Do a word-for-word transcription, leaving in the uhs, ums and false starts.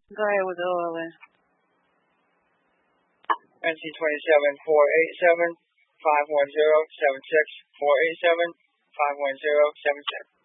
Go ahead with the oil. N C twenty-seven four eight seven five one zero seven six four eight seven five one zero seven six.